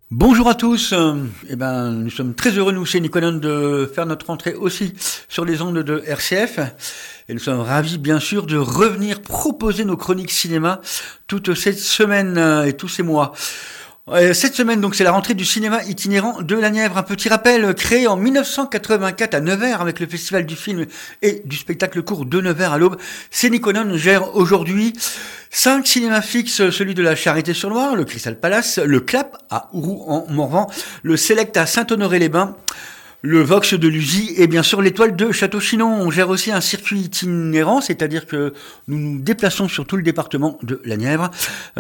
Bonjour à tous. Nous sommes très heureux, nous, chez Niconon, de faire notre entrée aussi sur les ondes de RCF. Et nous sommes ravis, bien sûr, de revenir proposer nos chroniques cinéma toute cette semaine et tous ces mois. Cette semaine, donc, c'est la rentrée du cinéma itinérant de la Nièvre. Un petit rappel, créé en 1984 à Nevers avec le Festival du film et du spectacle court de Nevers à l'Aube. Niconon gère aujourd'hui 5 cinémas fixes, celui de la Charité-sur-Loire, le Crystal Palace, le Clap à Ouroux en Morvan, le Select à Saint-Honoré-les-Bains, le Vox de Luzy et bien sûr l'Étoile de Château-Chinon. On gère aussi un circuit itinérant, c'est-à-dire que nous nous déplaçons sur tout le département de la Nièvre.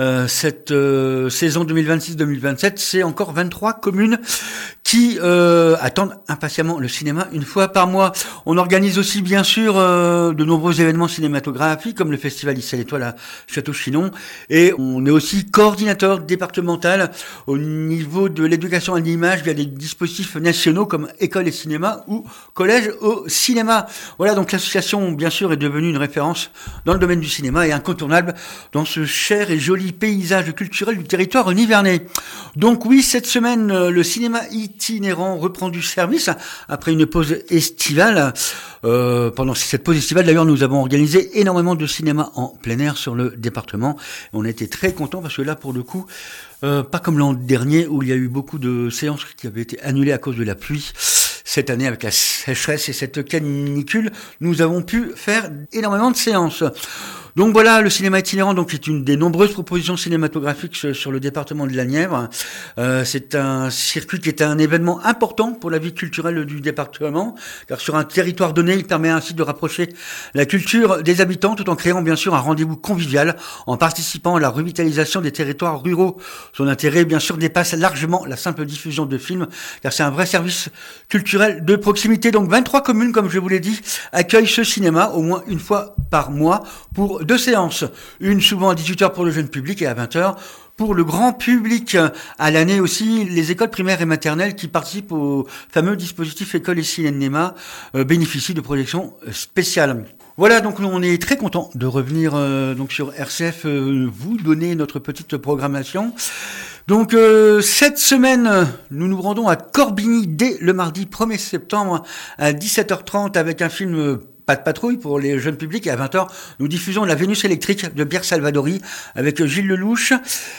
Cette saison 2026-2027, c'est encore 23 communes qui attendent impatiemment le cinéma une fois par mois. On organise aussi bien sûr de nombreux événements cinématographiques comme le festival Ici à l'Étoile à Château-Chinon, et on est aussi coordinateur départemental au niveau de l'éducation à l'image via des dispositifs nationaux comme École et Cinéma ou Collège au Cinéma. Voilà, donc l'association bien sûr est devenue une référence dans le domaine du cinéma et incontournable dans ce cher et joli paysage culturel du territoire nivernais. Donc oui, cette semaine le cinéma itinérant reprend du service après une pause estivale. Pendant cette pause estivale, d'ailleurs, nous avons organisé énormément de cinéma en plein air sur le département. On était très contents parce que là, pour le coup, pas comme l'an dernier où il y a eu beaucoup de séances qui avaient été annulées à cause de la pluie. Cette année, avec la sécheresse et cette canicule, nous avons pu faire énormément de séances. Donc voilà, le cinéma itinérant donc est une des nombreuses propositions cinématographiques sur le département de la Nièvre. C'est un circuit qui est un événement important pour la vie culturelle du département, car sur un territoire donné, il permet ainsi de rapprocher la culture des habitants tout en créant bien sûr un rendez-vous convivial, en participant à la revitalisation des territoires ruraux. Son intérêt bien sûr dépasse largement la simple diffusion de films, car c'est un vrai service culturel de proximité. Donc 23 communes, comme je vous l'ai dit, accueillent ce cinéma au moins une fois par mois pour 2 séances, une souvent à 18h pour le jeune public et à 20h pour le grand public. À l'année aussi, les écoles primaires et maternelles qui participent au fameux dispositif École et Cinéma bénéficient de projections spéciales. Voilà, donc on est très content de revenir donc sur RCF, vous donner notre petite programmation. Donc cette semaine, nous nous rendons à Corbigny dès le mardi 1er septembre à 17h30 avec un film Pas de patrouille pour les jeunes publics, et à 20h, nous diffusons La Vénus électrique de Pierre Salvadori avec Gilles Lelouch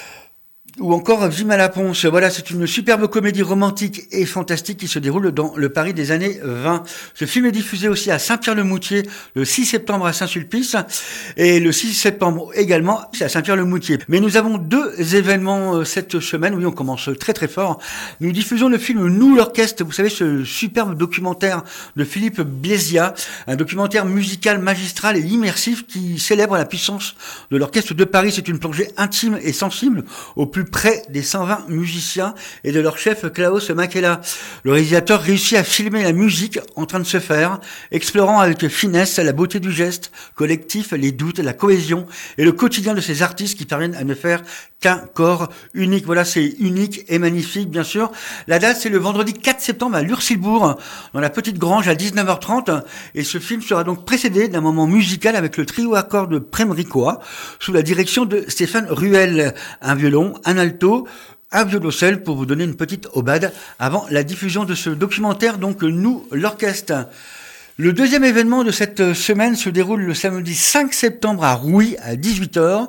ou encore Vima la Ponce. Voilà, c'est une superbe comédie romantique et fantastique qui se déroule dans le Paris des années 20. Ce film est diffusé aussi à Saint-Pierre-le-Moutier le 6 septembre à Saint-Sulpice et le 6 septembre également à Saint-Pierre-le-Moutier. Mais nous avons 2 événements cette semaine. Oui, on commence très très fort. Nous diffusons le film Nous l'Orchestre, vous savez, ce superbe documentaire de Philippe Blésia, un documentaire musical magistral et immersif qui célèbre la puissance de l'Orchestre de Paris. C'est une plongée intime et sensible au plus près des 120 musiciens et de leur chef Klaus Makela. Le réalisateur réussit à filmer la musique en train de se faire, explorant avec finesse la beauté du geste collectif, les doutes, la cohésion et le quotidien de ces artistes qui parviennent à ne faire qu'un corps unique. Voilà, c'est unique et magnifique, bien sûr. La date, c'est le vendredi 4 septembre à Lursilbourg, dans la Petite Grange à 19h30. Et ce film sera donc précédé d'un moment musical avec le trio à cordes Premricoa, sous la direction de Stéphane Ruel. Un violon, un alto, un violoncelle pour vous donner une petite aubade avant la diffusion de ce documentaire, donc Nous l'Orchestre. Le deuxième événement de cette semaine se déroule le samedi 5 septembre à Rouy à 18h.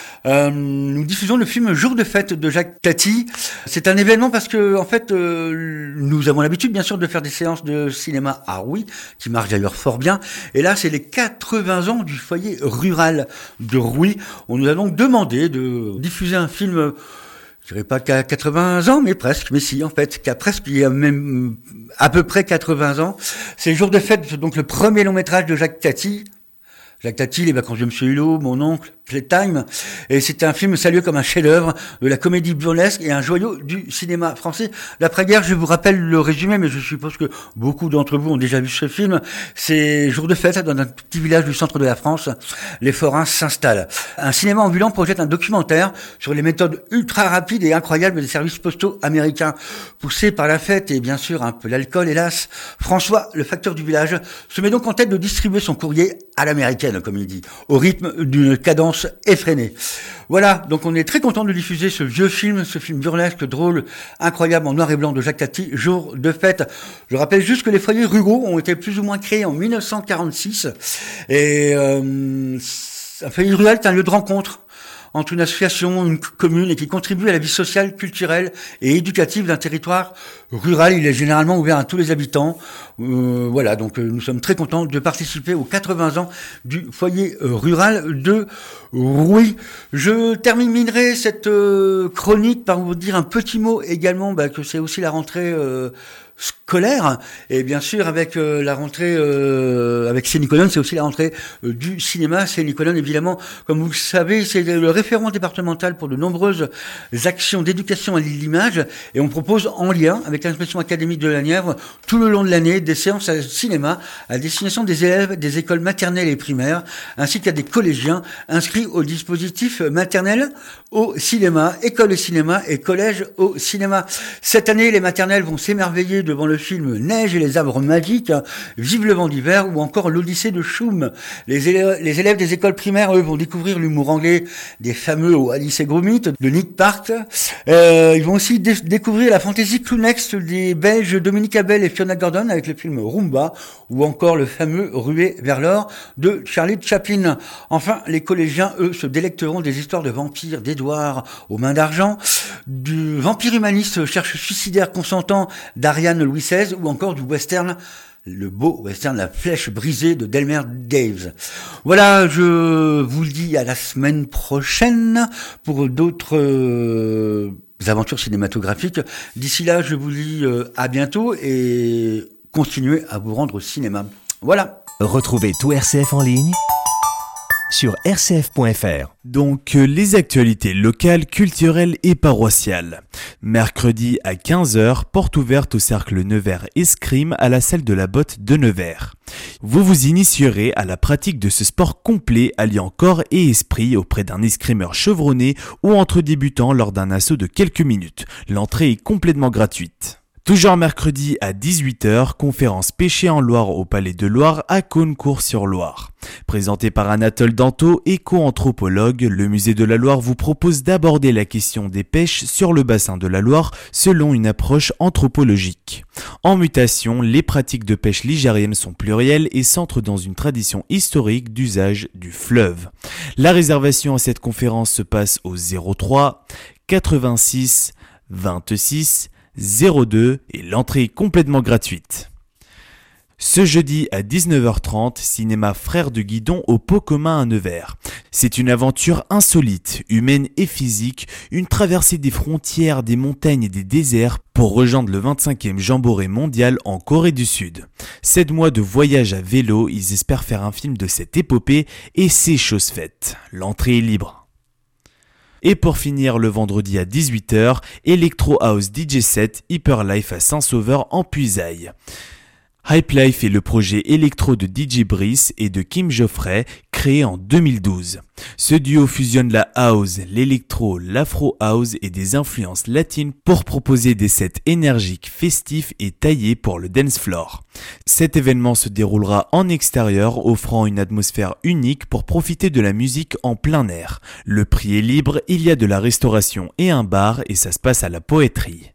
Nous diffusons le film Jour de fête de Jacques Tati. C'est un événement parce que en fait nous avons l'habitude bien sûr de faire des séances de cinéma à Rouy, qui marchent d'ailleurs fort bien. Et là c'est les 80 ans du foyer rural de Rouy. On nous a donc demandé de diffuser un film, je dirais pas qu'à 80 ans, mais presque, mais si, en fait, il y a même à peu près 80 ans. C'est Jour de fête, donc le premier long métrage de Jacques Tati. Jacques Tati, Les vacances de Monsieur Hulot, Mon oncle, Playtime. Et c'était un film salué comme un chef-d'œuvre de la comédie burlesque et un joyau du cinéma français. L'après-guerre, je vous rappelle le résumé, mais je suppose que beaucoup d'entre vous ont déjà vu ce film. C'est Jour de fête dans un petit village du centre de la France. Les forains s'installent. Un cinéma ambulant projette un documentaire sur les méthodes ultra rapides et incroyables des services postaux américains. Poussé par la fête et bien sûr un peu l'alcool, hélas, François, le facteur du village, se met donc en tête de distribuer son courrier à l'américaine. scène, comme il dit, au rythme d'une cadence effrénée. Voilà, donc on est très content de diffuser ce vieux film, ce film burlesque, drôle, incroyable, en noir et blanc de Jacques Tati, Jour de fête. Je rappelle juste que les foyers ruraux ont été plus ou moins créés en 1946, et un foyer rural est un lieu de rencontre entre une association, une commune, et qui contribue à la vie sociale, culturelle et éducative d'un territoire rural. Il est généralement ouvert à tous les habitants. Voilà, donc nous sommes très contents de participer aux 80 ans du foyer rural de Rouy. Je terminerai cette chronique par vous dire un petit mot également, que c'est aussi la rentrée scolaire, et bien sûr avec la rentrée avec Saint-Nicolas, c'est aussi la rentrée du cinéma. Saint-Nicolas, évidemment, comme vous le savez, c'est le référent départemental pour de nombreuses actions d'éducation à l'image, et on propose en lien avec l'inspection académique de la Nièvre tout le long de l'année des séances à cinéma à destination des élèves des écoles maternelles et primaires, ainsi qu'à des collégiens inscrits au dispositif maternelle au cinéma, école au cinéma et collège au cinéma. Cette année, les maternelles vont s'émerveiller devant le film Neige et les arbres magiques, Vive le vent d'hiver ou encore l'Odyssée de Choum. Les élèves des écoles primaires, eux, vont découvrir l'humour anglais des fameux Alice et Gromit de Nick Park. Ils vont aussi découvrir la fantaisie clownesque des Belges Dominique Abel et Fiona Gordon avec le film Roomba ou encore le fameux Ruée vers l'or de Charlie Chaplin. Enfin, les collégiens, eux, se délecteront des histoires de vampires d'Édouard aux mains d'argent, du vampire humaniste cherche suicidaire consentant d'Ariane Louis XVI ou encore du western, le beau western La Flèche brisée de Delmer Daves. Voilà, je vous le dis à la semaine prochaine pour d'autres aventures cinématographiques. D'ici là, je vous dis à bientôt et continuez à vous rendre au cinéma. Voilà. Retrouvez tout RCF en ligne sur rcf.fr. Donc, les actualités locales, culturelles et paroissiales. Mercredi à 15h, porte ouverte au cercle Nevers Escrime à la salle de la Botte de Nevers. Vous vous initierez à la pratique de ce sport complet alliant corps et esprit auprès d'un escrimeur chevronné ou entre débutants lors d'un assaut de quelques minutes. L'entrée est complètement gratuite. Toujours mercredi à 18h, conférence pêcher en Loire au Palais de Loire à Caunecourt-sur-Loire. Présenté par Anatole Danto, éco-anthropologue, le musée de la Loire vous propose d'aborder la question des pêches sur le bassin de la Loire selon une approche anthropologique. En mutation, les pratiques de pêche ligérienne sont plurielles et s'ancrent dans une tradition historique d'usage du fleuve. La réservation à cette conférence se passe au 03 86 26 02 et l'entrée est complètement gratuite. Ce jeudi à 19h30, cinéma Frères de Guidon au Pot commun à Nevers. C'est une aventure insolite, humaine et physique, une traversée des frontières, des montagnes et des déserts pour rejoindre le 25e Jamboree mondial en Corée du Sud. 7 mois de voyage à vélo, ils espèrent faire un film de cette épopée et c'est chose faite. L'entrée est libre. Et pour finir, le vendredi à 18h, Electro House DJ set Hyperlife à Saint-Sauveur en Puisaye. Hype Life est le projet électro de DJ Brice et de Kim Geoffrey, créé en 2012. Ce duo fusionne la house, l'électro, l'afro house et des influences latines pour proposer des sets énergiques, festifs et taillés pour le dance floor. Cet événement se déroulera en extérieur, offrant une atmosphère unique pour profiter de la musique en plein air. Le prix est libre, il y a de la restauration et un bar et ça se passe à la Poétrie.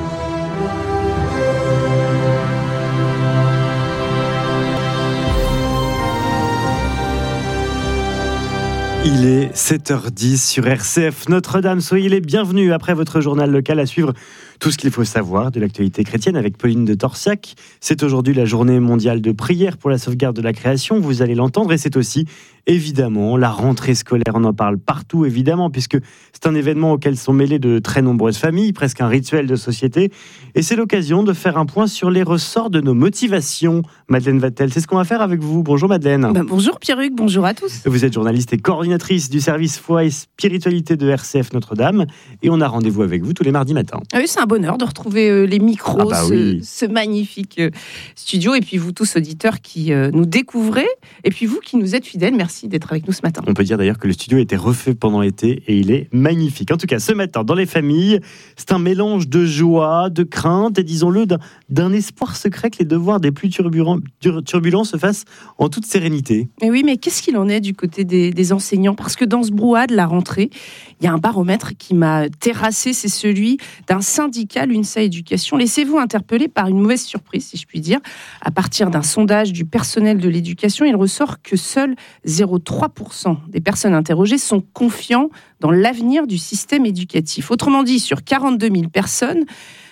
Il est 7h10 sur RCF Notre-Dame. Soyez les bienvenus après votre journal local à suivre tout ce qu'il faut savoir de l'actualité chrétienne avec Pauline de Torsiac. C'est aujourd'hui la journée mondiale de prière pour la sauvegarde de la création, vous allez l'entendre, et c'est aussi évidemment la rentrée scolaire. On en parle partout évidemment puisque c'est un événement auquel sont mêlées de très nombreuses familles, presque un rituel de société, et c'est l'occasion de faire un point sur les ressorts de nos motivations. Madeleine Vatel, c'est ce qu'on va faire avec vous. Bonjour Madeleine. Bonjour Pierruc, bonjour à tous. Vous êtes journaliste et coordinatrice du service foi et spiritualité de RCF Notre-Dame et on a rendez-vous avec vous tous les mardis matins. Oui, c'est un bonheur de retrouver les micros, ce magnifique studio, et puis vous tous auditeurs qui nous découvrez, et puis vous qui nous êtes fidèles, merci d'être avec nous ce matin. On peut dire d'ailleurs que le studio a été refait pendant l'été et il est magnifique. En tout cas, ce matin, dans les familles, c'est un mélange de joie, de crainte et disons-le, d'un espoir secret que les devoirs des plus turbulents se fassent en toute sérénité. Mais oui, mais qu'est-ce qu'il en est du côté des enseignants ? Parce que dans ce brouhaha de la rentrée, il y a un baromètre qui m'a terrassé, c'est celui d'un syndicat, l'UNSA Éducation. Laissez-vous interpeller par une mauvaise surprise, si je puis dire. À partir d'un sondage du personnel de l'éducation, il ressort que seuls 0,3% des personnes interrogées sont confiants dans l'avenir du système éducatif. Autrement dit, sur 42 000 personnes,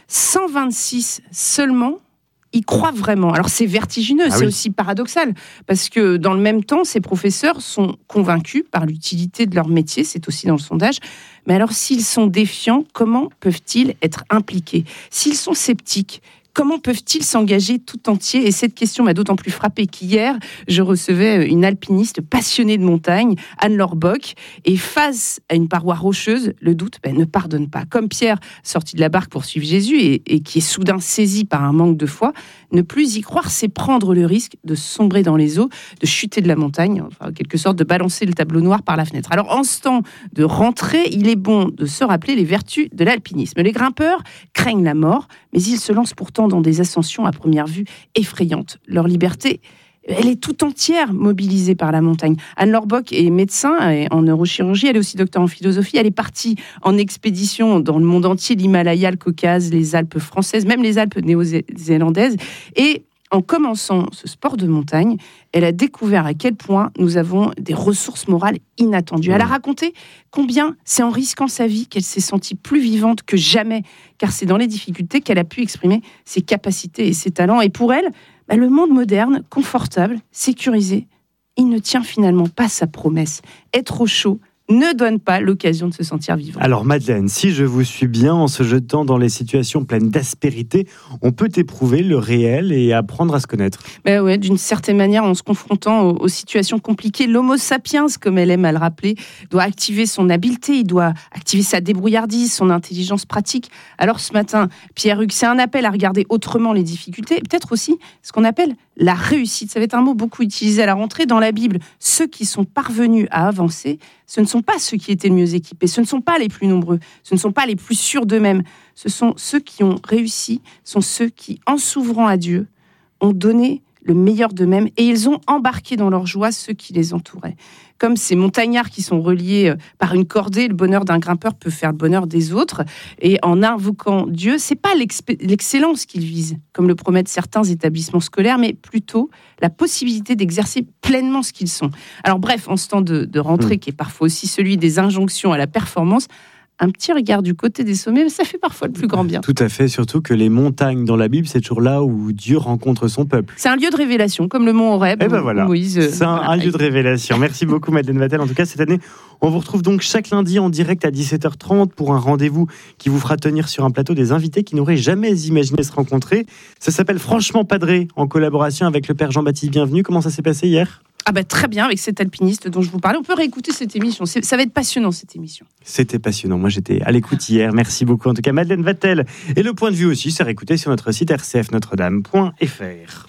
126 seulement y croient vraiment. Alors c'est vertigineux, c'est aussi paradoxal, parce que dans le même temps, ces professeurs sont convaincus par l'utilité de leur métier, c'est aussi dans le sondage. Mais alors s'ils sont défiants, comment peuvent-ils être impliqués ? S'ils sont sceptiques, comment peuvent-ils s'engager tout entier ? Et cette question m'a d'autant plus frappée qu'hier, je recevais une alpiniste passionnée de montagne, Anne-Laure Bock, et face à une paroi rocheuse, le doute ne pardonne pas. Comme Pierre, sorti de la barque pour suivre Jésus et qui est soudain saisi par un manque de foi, ne plus y croire, c'est prendre le risque de sombrer dans les eaux, de chuter de la montagne, enfin, en quelque sorte de balancer le tableau noir par la fenêtre. Alors en ce temps de rentrée, il est bon de se rappeler les vertus de l'alpinisme. Les grimpeurs craignent la mort, mais ils se lancent pourtant dans des ascensions à première vue effrayantes. Leur liberté, elle est tout entière mobilisée par la montagne. Anne-Laure Bock est médecin en neurochirurgie, elle est aussi docteur en philosophie. Elle est partie en expédition dans le monde entier, l'Himalaya, le Caucase, les Alpes françaises, même les Alpes néo-zélandaises. Et en commençant ce sport de montagne, elle a découvert à quel point nous avons des ressources morales inattendues. Elle a raconté combien c'est en risquant sa vie qu'elle s'est sentie plus vivante que jamais, car c'est dans les difficultés qu'elle a pu exprimer ses capacités et ses talents. Et pour elle, le monde moderne, confortable, sécurisé, il ne tient finalement pas sa promesse. Être au chaud ne donne pas l'occasion de se sentir vivant. Alors Madeleine, si je vous suis bien, en se jetant dans les situations pleines d'aspérité, on peut éprouver le réel et apprendre à se connaître. Ouais, d'une certaine manière, en se confrontant aux situations compliquées, l'homo sapiens, comme elle aime à le rappeler, doit activer son habileté, il doit activer sa débrouillardise, son intelligence pratique. Alors ce matin, Pierre-Hugues, c'est un appel à regarder autrement les difficultés, et peut-être aussi ce qu'on appelle la réussite. Ça va être un mot beaucoup utilisé à la rentrée dans la Bible. Ceux qui sont parvenus à avancer, ce ne sont pas ceux qui étaient le mieux équipés, ce ne sont pas les plus nombreux, ce ne sont pas les plus sûrs d'eux-mêmes. Ce sont ceux qui ont réussi, sont ceux qui, en s'ouvrant à Dieu, ont donné le meilleur d'eux-mêmes et ils ont embarqué dans leur joie ceux qui les entouraient. Comme ces montagnards qui sont reliés par une cordée, le bonheur d'un grimpeur peut faire le bonheur des autres. Et en invoquant Dieu, c'est pas l'excellence qu'ils visent, comme le promettent certains établissements scolaires, mais plutôt la possibilité d'exercer pleinement ce qu'ils sont. Alors bref, en ce temps de rentrée, qui est parfois aussi celui des injonctions à la performance, un petit regard du côté des sommets, ça fait parfois le plus grand bien. Tout à fait, surtout que les montagnes dans la Bible, c'est toujours là où Dieu rencontre son peuple. C'est un lieu de révélation, comme le mont Horeb. Et ben voilà, Moïse, c'est un lieu de révélation. Merci beaucoup Madeleine Vatel. En tout cas, cette année, on vous retrouve donc chaque lundi en direct à 17h30 pour un rendez-vous qui vous fera tenir sur un plateau des invités qui n'auraient jamais imaginé se rencontrer. Ça s'appelle Franchement Padré, en collaboration avec le Père Jean-Baptiste Bienvenu. Comment ça s'est passé hier ? Très bien, avec cet alpiniste dont je vous parlais. On peut réécouter cette émission. Ça va être passionnant, cette émission. C'était passionnant. Moi, j'étais à l'écoute hier. Merci beaucoup. En tout cas, Madeleine Vatel. Et le point de vue aussi, c'est réécouté sur notre site rcfnotredame.fr.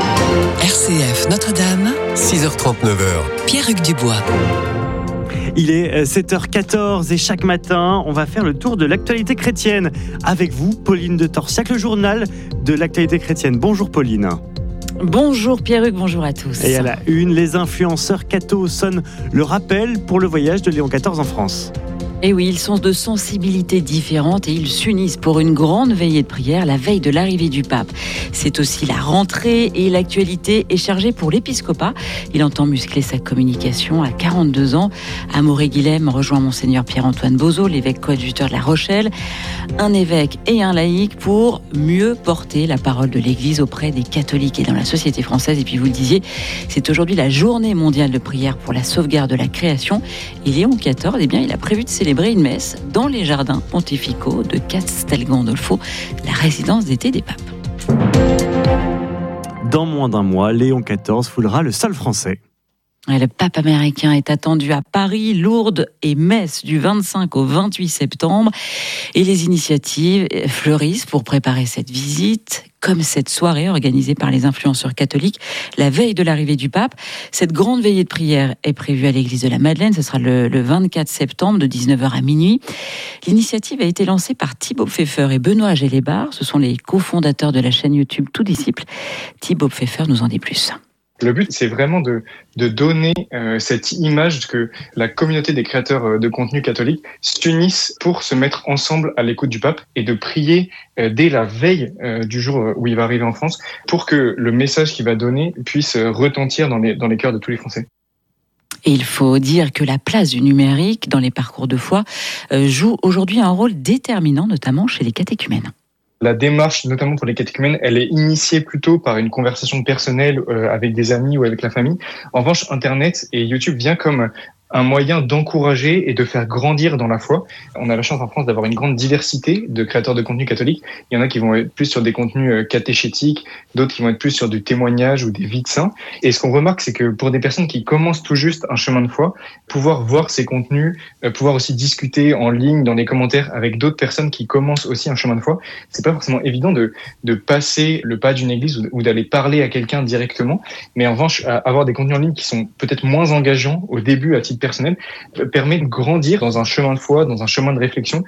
RCF Notre-Dame, 6h39. Pierre-Hugues Dubois. Il est 7h14 et chaque matin, on va faire le tour de l'actualité chrétienne. Avec vous, Pauline de Torsiac, le journal de l'actualité chrétienne. Bonjour Pauline. Bonjour Pierre-Hugues, bonjour à tous. Et à la une, les influenceurs cathos sonnent le rappel pour le voyage de Léon XIV en France. Et oui, ils sont de sensibilités différentes et ils s'unissent pour une grande veillée de prière la veille de l'arrivée du pape. C'est aussi la rentrée et l'actualité est chargée pour l'épiscopat. Il entend muscler sa communication à 42 ans. Amaury Guilhem rejoint Monseigneur Pierre-Antoine Bozo, l'évêque coadjuteur de La Rochelle. Un évêque et un laïc pour mieux porter la parole de l'Église auprès des catholiques et dans la société française. Et puis vous le disiez, c'est aujourd'hui la journée mondiale de prière pour la sauvegarde de la création. Et Léon XIV, il a prévu de célébrer une messe dans les jardins pontificaux de Castel Gandolfo, la résidence d'été des papes. Dans moins d'un mois, Léon XIV foulera le sol français. Et le pape américain est attendu à Paris, Lourdes et Metz du 25 au 28 septembre. Et les initiatives fleurissent pour préparer cette visite, comme cette soirée organisée par les influenceurs catholiques la veille de l'arrivée du pape. Cette grande veillée de prière est prévue à l'église de la Madeleine. Ce sera le 24 septembre de 19h à minuit. L'initiative a été lancée par Thibaut Pfeffer et Benoît Gélébar. Ce sont les cofondateurs de la chaîne YouTube Tout Disciple. Thibaut Pfeffer nous en dit plus. Le but, c'est vraiment de donner cette image que la communauté des créateurs de contenu catholiques s'unissent pour se mettre ensemble à l'écoute du pape et de prier dès la veille du jour où il va arriver en France pour que le message qu'il va donner puisse retentir dans les cœurs de tous les Français. Et il faut dire que la place du numérique dans les parcours de foi joue aujourd'hui un rôle déterminant, notamment chez les catéchumènes. La démarche, notamment pour les catéchumènes, elle est initiée plutôt par une conversation personnelle avec des amis ou avec la famille. En revanche, Internet et YouTube vient comme un moyen d'encourager et de faire grandir dans la foi. On a la chance en France d'avoir une grande diversité de créateurs de contenu catholiques. Il y en a qui vont être plus sur des contenus catéchétiques, d'autres qui vont être plus sur du témoignage ou des vies de saints. Et ce qu'on remarque, c'est que pour des personnes qui commencent tout juste un chemin de foi, pouvoir voir ces contenus, pouvoir aussi discuter en ligne, dans les commentaires avec d'autres personnes qui commencent aussi un chemin de foi, c'est pas forcément évident de passer le pas d'une église ou d'aller parler à quelqu'un directement. Mais en revanche, avoir des contenus en ligne qui sont peut-être moins engageants au début à titre personnel permet de grandir dans un chemin de foi, dans un chemin de réflexion.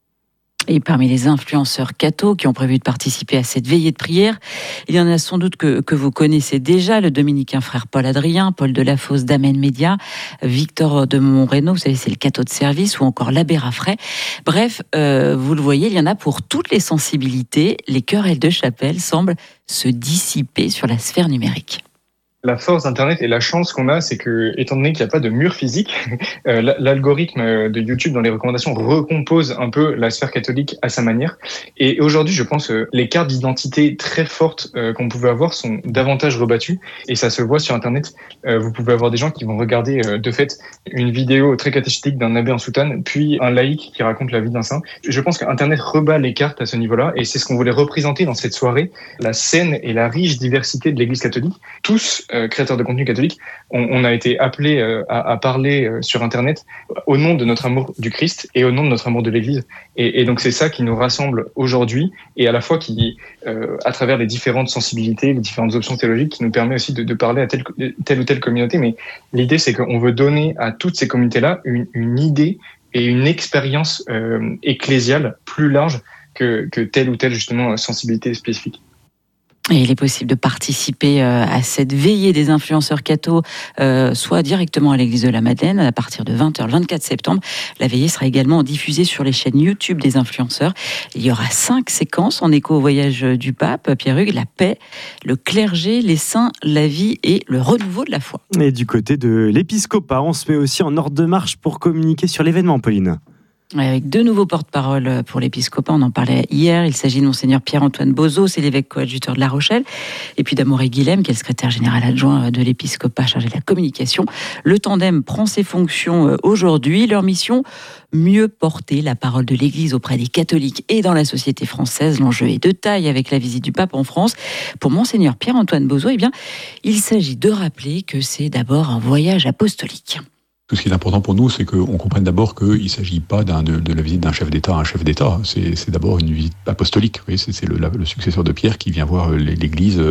Et parmi les influenceurs cathos qui ont prévu de participer à cette veillée de prière, il y en a sans doute que vous connaissez déjà, le dominicain frère Paul Adrien, Paul Delafosse d'Amen Média, Victor de Montreno, vous savez, c'est le catho de service, ou encore l'abbé Raffray. Bref, vous le voyez, il y en a pour toutes les sensibilités. Les querelles de chapelle semblent se dissiper sur la sphère numérique. La force d'Internet et la chance qu'on a, c'est que, étant donné qu'il n'y a pas de mur physique, l'algorithme de YouTube dans les recommandations recompose un peu la sphère catholique à sa manière. Et aujourd'hui, je pense que les cartes d'identité très fortes qu'on pouvait avoir sont davantage rebattues. Et ça se voit sur Internet. Vous pouvez avoir des gens qui vont regarder de fait une vidéo très catéchétique d'un abbé en soutane, puis un laïc qui raconte la vie d'un saint. Je pense qu'Internet rebat les cartes à ce niveau-là. Et c'est ce qu'on voulait représenter dans cette soirée, la saine et la riche diversité de l'Église catholique. Tous créateurs de contenu catholique, on a été appelés à parler sur Internet au nom de notre amour du Christ et au nom de notre amour de l'Église. Et donc c'est ça qui nous rassemble aujourd'hui et à la fois qui, à travers les différentes sensibilités, les différentes options théologiques, qui nous permet aussi de parler à telle ou telle communauté. Mais l'idée, c'est qu'on veut donner à toutes ces communautés-là une idée et une expérience ecclésiale plus large que telle ou telle justement sensibilité spécifique. Et il est possible de participer à cette veillée des influenceurs cathos, soit directement à l'église de la Madeleine, à partir de 20h le 24 septembre. La veillée sera également diffusée sur les chaînes YouTube des influenceurs. Il y aura 5 séquences en écho au voyage du pape, Pierre-Hugues: la paix, le clergé, les saints, la vie et le renouveau de la foi. Et du côté de l'épiscopat, on se met aussi en ordre de marche pour communiquer sur l'événement, Pauline. Avec 2 nouveaux porte-parole pour l'épiscopat, on en parlait hier. Il s'agit de Monseigneur Pierre-Antoine Bozo, c'est l'évêque coadjuteur de La Rochelle, et puis d'Amaury Guilhem, qui est le secrétaire général adjoint de l'épiscopat chargé de la communication. Le tandem prend ses fonctions aujourd'hui. Leur mission: mieux porter la parole de l'Église auprès des catholiques et dans la société française. L'enjeu est de taille avec la visite du pape en France. Pour Monseigneur Pierre-Antoine Bozo, il s'agit de rappeler que c'est d'abord un voyage apostolique. Tout ce qui est important pour nous, c'est qu'on comprenne d'abord qu'il ne s'agit pas de la visite d'un chef d'État à un chef d'État. C'est d'abord une visite apostolique. Vous voyez, c'est le successeur de Pierre qui vient voir l'Église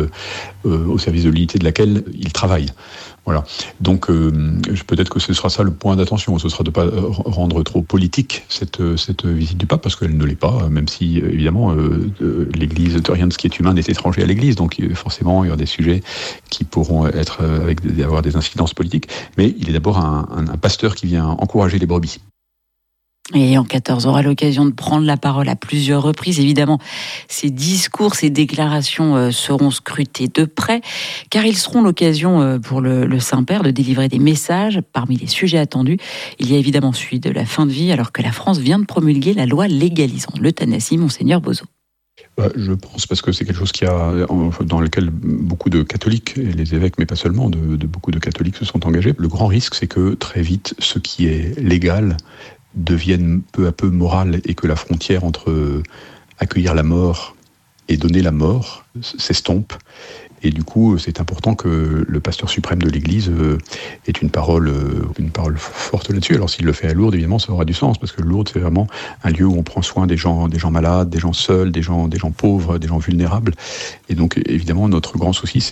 au service de l'unité de laquelle il travaille. Voilà. Donc peut-être que ce sera ça le point d'attention. Ce sera de ne pas rendre trop politique cette visite du pape, parce qu'elle ne l'est pas, même si évidemment l'Église, rien de ce qui est humain n'est étranger à l'Église. Donc forcément il y aura des sujets qui pourront être avoir des incidences politiques. Mais il est d'abord un pasteur qui vient encourager les brebis. Et en 14, on aura l'occasion de prendre la parole à plusieurs reprises. Évidemment, ces discours, ces déclarations seront scrutés de près, car ils seront l'occasion pour le Saint-Père de délivrer des messages. Parmi les sujets attendus, il y a évidemment celui de la fin de vie, alors que la France vient de promulguer la loi légalisant l'euthanasie. Monseigneur Bozo. Je pense, parce que c'est quelque chose dans lequel beaucoup de catholiques, et les évêques, mais pas seulement, de beaucoup de catholiques se sont engagés. Le grand risque, c'est que très vite, ce qui est légal devienne peu à peu moral, et que la frontière entre accueillir la mort et donner la mort s'estompe. Et du coup, c'est important que le pasteur suprême de l'Église ait une parole forte là-dessus. Alors s'il le fait à Lourdes, évidemment, ça aura du sens, parce que Lourdes, c'est vraiment un lieu où on prend soin des gens malades, des gens seuls, des gens pauvres, des gens vulnérables. Et donc, évidemment, notre grand souci,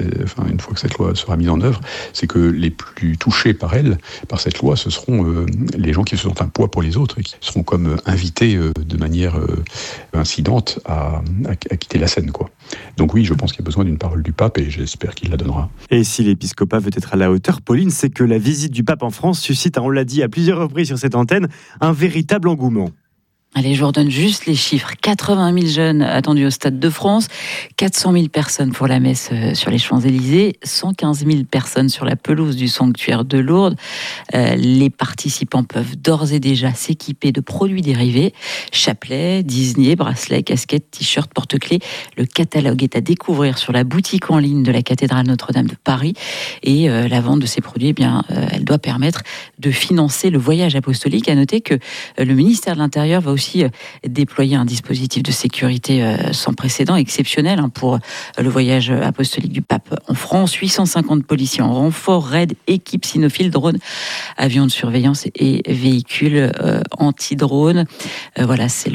une fois que cette loi sera mise en œuvre, c'est que les plus touchés par cette loi, ce seront les gens qui se sont un poids pour les autres et qui seront comme invités de manière incidente à quitter la scène, quoi. Donc oui, je pense qu'il y a besoin d'une parole du pape et j'espère qu'il la donnera. Et si l'épiscopat veut être à la hauteur, Pauline, c'est que la visite du pape en France suscite, on l'a dit à plusieurs reprises sur cette antenne, un véritable engouement. Allez, je vous redonne juste les chiffres. 80 000 jeunes attendus au Stade de France, 400 000 personnes pour la messe sur les Champs-Élysées, 115 000 personnes sur la pelouse du sanctuaire de Lourdes. Les participants peuvent d'ores et déjà s'équiper de produits dérivés, chapelets, Disney, bracelets, casquettes, t-shirts, porte-clés. Le catalogue est à découvrir sur la boutique en ligne de la cathédrale Notre-Dame de Paris. Et la vente de ces produits, elle doit permettre de financer le voyage apostolique. À noter que le ministère de l'Intérieur va aussi déployer un dispositif de sécurité sans précédent, exceptionnel pour le voyage apostolique du pape en France. 850 policiers en renfort, raids, équipes cynophiles, drones, avions de surveillance et véhicules anti-drones. Voilà, c'est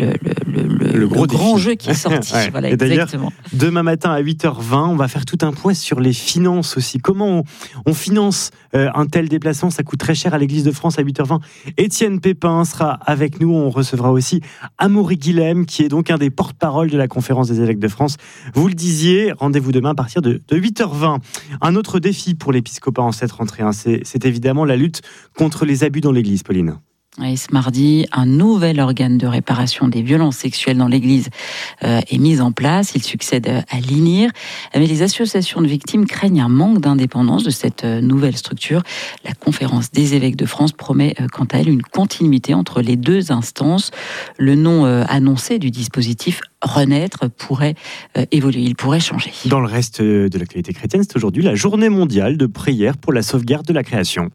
le grand jeu qui est sorti. Ouais. Voilà, et d'ailleurs, exactement. Demain matin à 8h20, on va faire tout un point sur les finances aussi. Comment on finance un tel déplacement? Ça coûte très cher à l'Église de France à 8h20. Étienne Pépin sera avec nous. On recevra aussi Amaury Guilhem, qui est donc un des porte-parole de la Conférence des évêques de France. Vous le disiez, rendez-vous demain à partir de 8h20. Un autre défi pour l'épiscopat en cette rentrée, c'est évidemment la lutte contre les abus dans l'Église, Pauline. Et ce mardi, un nouvel organe de réparation des violences sexuelles dans l'Église est mis en place. Il succède à l'INIR. Mais les associations de victimes craignent un manque d'indépendance de cette nouvelle structure. La Conférence des évêques de France promet quant à elle une continuité entre les deux instances. Le nom annoncé du dispositif Renaître pourrait évoluer, il pourrait changer. Dans le reste de l'actualité chrétienne, c'est aujourd'hui la journée mondiale de prière pour la sauvegarde de la création.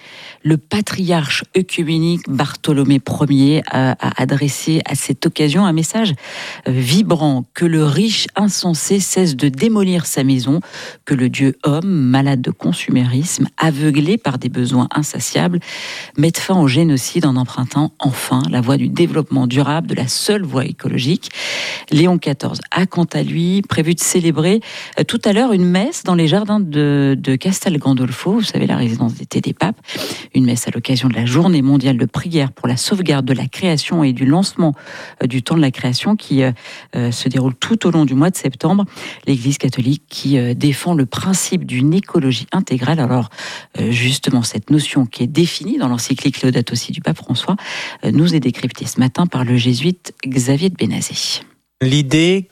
Le patriarche œcuménique Bartholomé Ier a adressé à cette occasion un message vibrant: que le riche insensé cesse de démolir sa maison, que le Dieu homme, malade de consumérisme, aveuglé par des besoins insatiables, mette fin au génocide en empruntant enfin la voie du développement durable, de la seule voie écologique. Léon XIV a quant à lui prévu de célébrer tout à l'heure une messe dans les jardins de Castel Gandolfo, vous savez, la résidence d'été des papes. Une messe à l'occasion de la journée mondiale de prière pour la sauvegarde de la création et du lancement du temps de la création qui se déroule tout au long du mois de septembre. L'Église catholique qui défend le principe d'une écologie intégrale. Alors justement, cette notion qui est définie dans l'encyclique Laudato Si du pape François nous est décryptée ce matin par le jésuite Xavier de Benazé. L'idée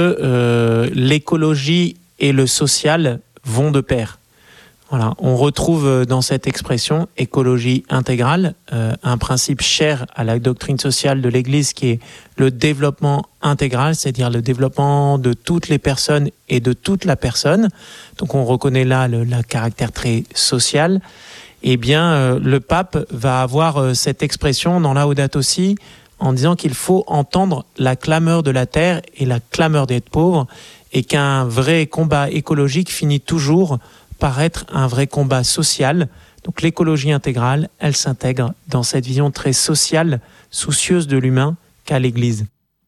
que l'écologie et le social vont de pair. Voilà, on retrouve dans cette expression écologie intégrale un principe cher à la doctrine sociale de l'Église qui est le développement intégral, c'est-à-dire le développement de toutes les personnes et de toute la personne. Donc on reconnaît là le caractère très social. Eh bien, le pape va avoir cette expression dans Laudato Si en disant qu'il faut entendre la clameur de la terre et la clameur des pauvres et qu'un vrai combat écologique finit toujours par être un vrai combat social. Donc l'écologie intégrale, elle s'intègre dans cette vision très sociale, soucieuse de l'humain qu'a l'Église.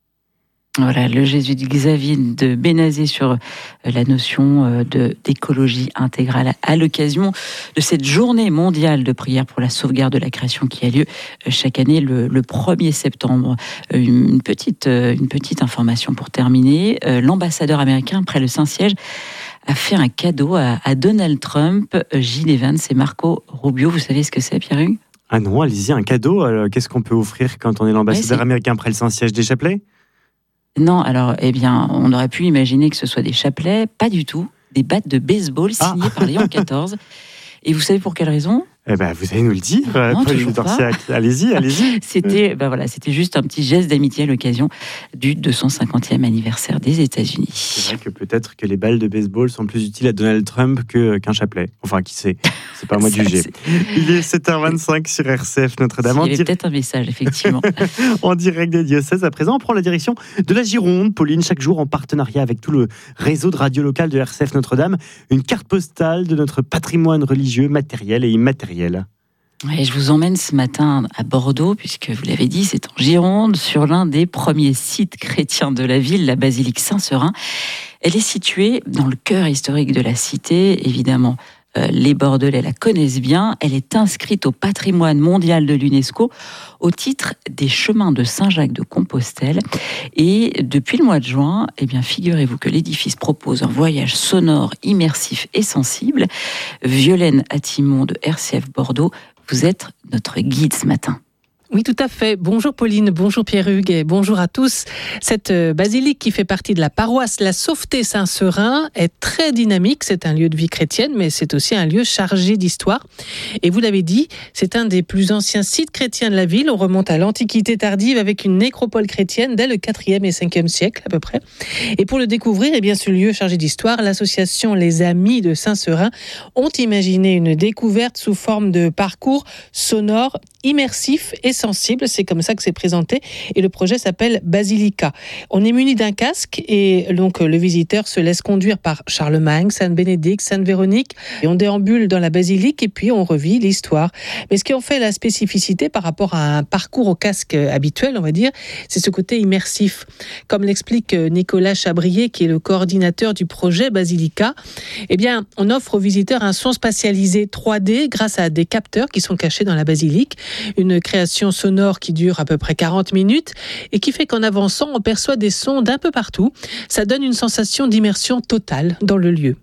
Voilà, le jésuite Xavier de Benazé sur la notion d'écologie intégrale à l'occasion de cette journée mondiale de prière pour la sauvegarde de la création qui a lieu chaque année le 1er septembre. Une petite information pour terminer. L'ambassadeur américain près le Saint-Siège a fait un cadeau à Donald Trump, J.D. Evans et Marco Rubio. Vous savez ce que c'est, Pierre-Hugues ? Ah non, allez-y, un cadeau. Alors, qu'est-ce qu'on peut offrir quand on est l'ambassadeur américain près le Saint-Siège? Des chapelets? Non, alors, on aurait pu imaginer que ce soit des chapelets. Pas du tout. Des battes de baseball signées par Léon XIV. Et vous savez pour quelle raison ? Eh ben, vous allez nous le dire, Non, Pauline toujours pas. Torsiac. Allez-y. C'était juste un petit geste d'amitié à l'occasion du 250e anniversaire des États-Unis. C'est vrai que peut-être que les balles de baseball sont plus utiles à Donald Trump qu'un chapelet. Enfin, qui sait? C'est pas à moi de juger. Il est 7h25 sur RCF Notre-Dame. Il y avait peut-être un message, effectivement. En direct des diocèses. À présent, on prend la direction de la Gironde. Pauline, chaque jour en partenariat avec tout le réseau de radio local de RCF Notre-Dame, une carte postale de notre patrimoine religieux, matériel et immatériel. Et je vous emmène ce matin à Bordeaux, puisque vous l'avez dit, c'est en Gironde, sur l'un des premiers sites chrétiens de la ville, la basilique Saint-Seurin. Elle est située dans le cœur historique de la cité, évidemment. Les Bordelais la connaissent bien. Elle est inscrite au patrimoine mondial de l'UNESCO au titre des chemins de Saint-Jacques de Compostelle. Et depuis le mois de juin, figurez-vous que l'édifice propose un voyage sonore, immersif et sensible. Violaine Attimon de RCF Bordeaux, vous êtes notre guide ce matin. Oui, tout à fait. Bonjour Pauline, bonjour Pierre-Hugues et bonjour à tous. Cette basilique qui fait partie de la paroisse La Sauveté Saint-Seurin est très dynamique. C'est un lieu de vie chrétienne, mais c'est aussi un lieu chargé d'histoire. Et vous l'avez dit, c'est un des plus anciens sites chrétiens de la ville. On remonte à l'Antiquité tardive avec une nécropole chrétienne dès le 4e et 5e siècle à peu près. Et pour le découvrir, ce lieu chargé d'histoire, l'association Les Amis de Saint-Seurin ont imaginé une découverte sous forme de parcours sonore, immersif et sensible, c'est comme ça que c'est présenté, et le projet s'appelle Basilica. On est muni d'un casque et donc le visiteur se laisse conduire par Charlemagne, Sainte-Bénédicte, Sainte-Véronique, et on déambule dans la basilique et puis on revit l'histoire. Mais ce qui en fait la spécificité par rapport à un parcours au casque habituel, on va dire, c'est ce côté immersif. Comme l'explique Nicolas Chabrier, qui est le coordinateur du projet Basilica, on offre aux visiteurs un son spatialisé 3D grâce à des capteurs qui sont cachés dans la basilique. Une création sonore qui dure à peu près 40 minutes et qui fait qu'en avançant, on perçoit des sons d'un peu partout. Ça donne une sensation d'immersion totale dans le lieu.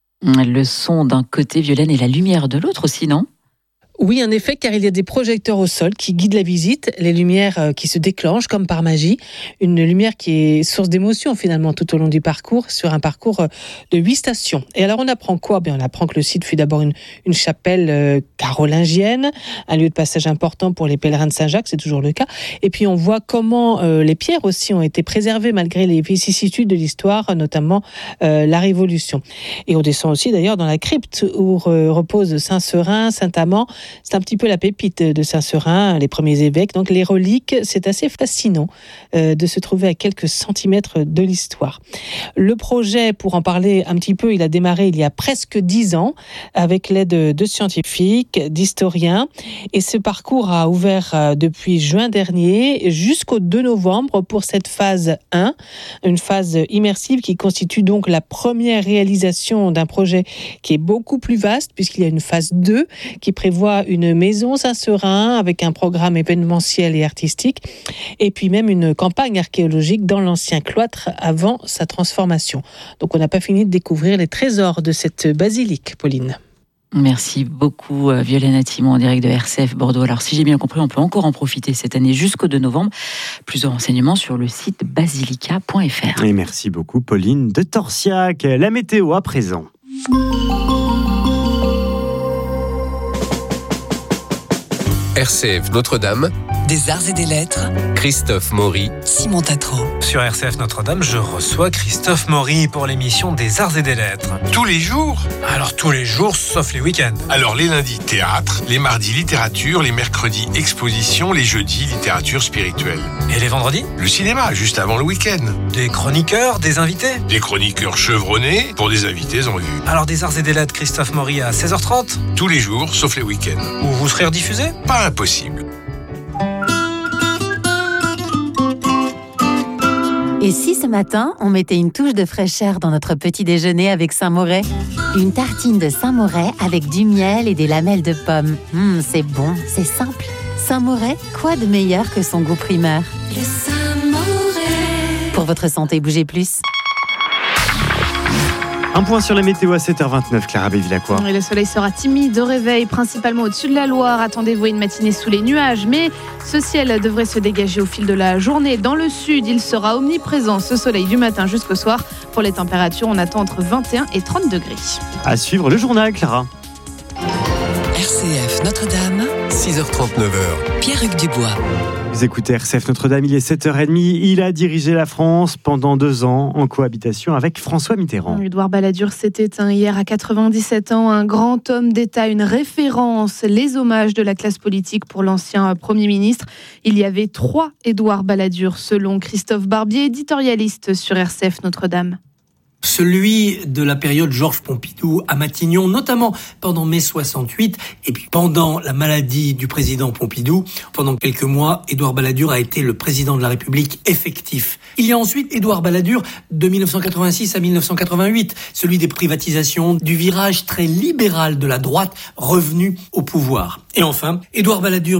Le son d'un côté, Violaine, et la lumière de l'autre aussi, non ? Oui, en effet, car il y a des projecteurs au sol qui guident la visite, les lumières qui se déclenchent comme par magie, une lumière qui est source d'émotion finalement tout au long du parcours, sur un parcours de 8 stations. Et alors on apprend quoi ? On apprend que le site fut d'abord une chapelle carolingienne, un lieu de passage important pour les pèlerins de Saint-Jacques, c'est toujours le cas. Et puis on voit comment les pierres aussi ont été préservées malgré les vicissitudes de l'histoire, notamment la Révolution. Et on descend aussi d'ailleurs dans la crypte où repose Saint-Seurin, Saint-Amand. C'est un petit peu la pépite de Saint-Seurin, les premiers évêques. Donc les reliques, c'est assez fascinant de se trouver à quelques centimètres de l'histoire. Le projet, pour en parler un petit peu, il a démarré il y a presque 10 ans avec l'aide de scientifiques, d'historiens. Et ce parcours a ouvert depuis juin dernier jusqu'au 2 novembre pour cette phase 1, une phase immersive qui constitue donc la première réalisation d'un projet qui est beaucoup plus vaste puisqu'il y a une phase 2 qui prévoit une maison Saint-Seurin avec un programme événementiel et artistique et puis même une campagne archéologique dans l'ancien cloître avant sa transformation. Donc on n'a pas fini de découvrir les trésors de cette basilique, Pauline. Merci beaucoup Violaine Attimon en direct de RCF Bordeaux. Alors si j'ai bien compris, on peut encore en profiter cette année jusqu'au 2 novembre. Plus de renseignements sur le site basilica.fr. Et merci beaucoup Pauline de Torsiac. La météo à présent. RCF Notre-Dame, des arts et des lettres, Christophe Maury, Simon Tatro. Sur RCF Notre-Dame, je reçois Christophe Maury pour l'émission des arts et des lettres. Tous les jours ? Alors tous les jours, sauf les week-ends. Alors les lundis, théâtre, les mardis, littérature, les mercredis, exposition, les jeudis, littérature spirituelle. Et les vendredis ? Le cinéma, juste avant le week-end. Des chroniqueurs, des invités ? Des chroniqueurs chevronnés pour des invités en vue. Alors des arts et des lettres, Christophe Maury à 16h30 ? Tous les jours, sauf les week-ends. Où vous serez rediffusé ? Pas impossible. Et si ce matin, on mettait une touche de fraîcheur dans notre petit déjeuner avec Saint-Moret ? Une tartine de Saint-Moret avec du miel et des lamelles de pommes. C'est bon, c'est simple. Saint-Moret, quoi de meilleur que son goût primeur ? Le Saint-Moret. Pour votre santé, bougez plus. Un point sur la météo à 7h29, Clara Bévilacqua. Et le soleil sera timide au réveil, principalement au-dessus de la Loire. Attendez-vous à une matinée sous les nuages, mais ce ciel devrait se dégager au fil de la journée. Dans le sud, il sera omniprésent, ce soleil du matin jusqu'au soir. Pour les températures, on attend entre 21 et 30 degrés. À suivre le journal, Clara. RCF Notre-Dame. 6h30, 9h. Pierre-Hugues Dubois. Vous écoutez RCF Notre-Dame, il est 7h30. Il a dirigé la France pendant 2 ans en cohabitation avec François Mitterrand. Édouard Balladur s'est éteint hier à 97 ans. Un grand homme d'État, une référence. Les hommages de la classe politique pour l'ancien Premier ministre. Il y avait 3 Édouard Balladur, selon Christophe Barbier, éditorialiste sur RCF Notre-Dame. Celui de la période Georges Pompidou à Matignon, notamment pendant mai 68, et puis pendant la maladie du président Pompidou. Pendant quelques mois, Édouard Balladur a été le président de la République effectif. Il y a ensuite Édouard Balladur de 1986 à 1988, celui des privatisations, du virage très libéral de la droite revenu au pouvoir. Et enfin, Édouard Balladur,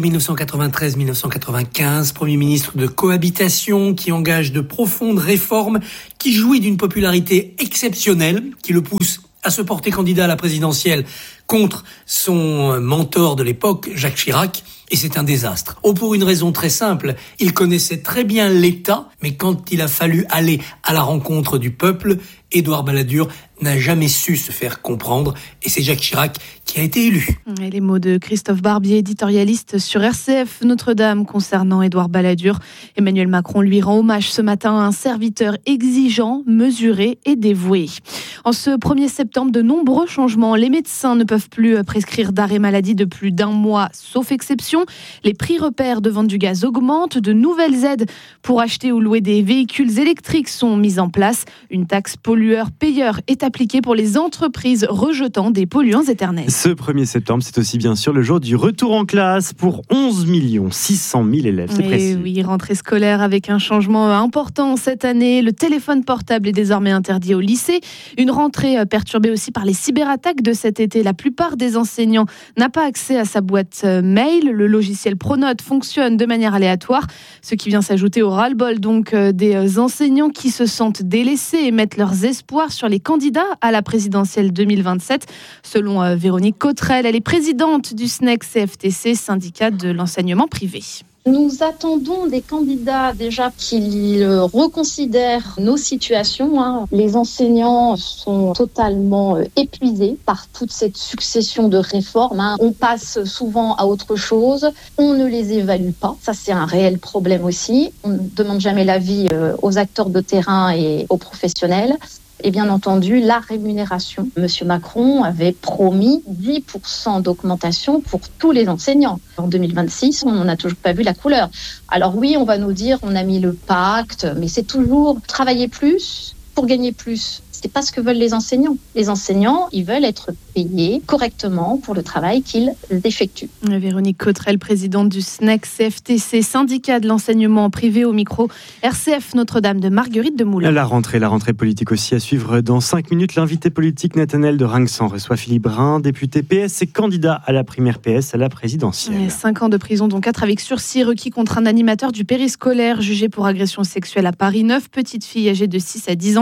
1993-1995, Premier ministre de cohabitation qui engage de profondes réformes, qui jouit d'une popularité exceptionnelle, qui le pousse à se porter candidat à la présidentielle contre son mentor de l'époque, Jacques Chirac, et c'est un désastre. Pour une raison très simple, il connaissait très bien l'État, mais quand il a fallu aller à la rencontre du peuple, Édouard Balladur n'a jamais su se faire comprendre, et c'est Jacques Chirac qui a été élu. Et les mots de Christophe Barbier, éditorialiste sur RCF Notre-Dame concernant Édouard Balladur. Emmanuel Macron lui rend hommage ce matin à un serviteur exigeant, mesuré et dévoué. En ce 1er septembre, de nombreux changements. Les médecins ne peuvent plus prescrire d'arrêt maladie de plus d'1 mois, sauf exception. Les prix repères de vente du gaz augmentent. De nouvelles aides pour acheter ou louer des véhicules électriques sont mises en place. Une taxe pollueur-payeur est appliquée pour les entreprises rejetant des polluants éternels. Ce 1er septembre, c'est aussi bien sûr le jour du retour en classe pour 11 600 000 élèves. C'est précis. Oui, rentrée scolaire avec un changement important cette année. Le téléphone portable est désormais interdit au lycée. Une rentrée perturbée aussi par les cyberattaques de cet été. La plupart des enseignants n'ont pas accès à sa boîte mail. Le logiciel Pronote fonctionne de manière aléatoire, ce qui vient s'ajouter au ras-le-bol donc des enseignants qui se sentent délaissés et mettent leurs espoirs sur les candidats à la présidentielle 2027. Selon Véronique Cottrel, elle est présidente du SNEC-CFTC, syndicat de l'enseignement privé. Nous attendons des candidats déjà qui reconsidèrent nos situations. Les enseignants sont totalement épuisés par toute cette succession de réformes. On passe souvent à autre chose, on ne les évalue pas. Ça, c'est un réel problème aussi. On ne demande jamais l'avis aux acteurs de terrain et aux professionnels. Et bien entendu, la rémunération. Monsieur Macron avait promis 10% d'augmentation pour tous les enseignants. En 2026, on n'a toujours pas vu la couleur. Alors oui, on va nous dire, on a mis le pacte, mais c'est toujours travailler plus pour gagner plus. C'est pas ce que veulent les enseignants. Les enseignants, ils veulent être payés correctement pour le travail qu'ils effectuent. Véronique Cottrel, présidente du SNEC-CFTC, syndicat de l'enseignement privé, au micro RCF Notre-Dame de Marguerite de Moulin. La rentrée politique aussi à suivre dans 5 minutes. L'invité politique Nathanaël de Rinxan reçoit Philippe Brun, député PS et candidat à la primaire PS à la présidentielle. 5 ans de prison, dont 4 avec sursis requis contre un animateur du périscolaire jugé pour agression sexuelle à Paris. 9 petites filles âgées de 6 à 10 ans